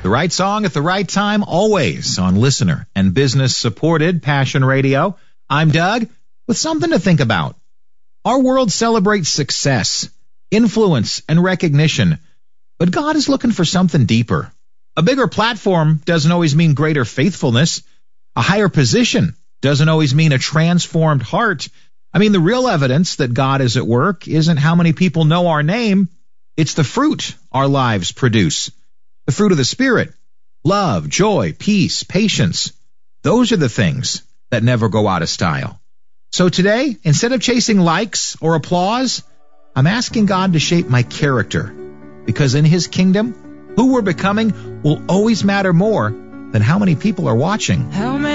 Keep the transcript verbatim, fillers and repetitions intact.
The right song at the right time, always on listener and business-supported Passion Radio. I'm Doug with something to think about. Our world celebrates success, influence, and recognition, but God is looking for something deeper. A bigger platform doesn't always mean greater faithfulness. A higher position doesn't always mean a transformed heart. I mean, the real evidence that God is at work isn't how many people know our name. It's the fruit our lives produce. The fruit of the Spirit, love, joy, peace, patience. Those are the things that never go out of style. So today, instead of chasing likes or applause, I'm asking God to shape my character, because in His kingdom, who we're becoming will always matter more than how many people are watching. How many